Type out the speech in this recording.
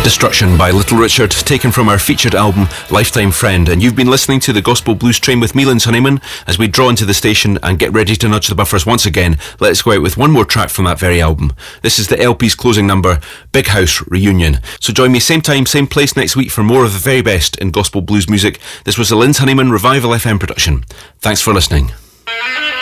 Destruction by Little Richard, taken from our featured album Lifetime Friend, and you've been listening to the Gospel Blues Train with me, Linz Honeyman. As we draw into the station and get ready to nudge the buffers once again, let's go out with one more track from that very album. This is the LP's closing number, Big House Reunion. So join me same time, same place next week for more of the very best in gospel blues music. This was a Linz Honeyman Revival FM production. Thanks for listening.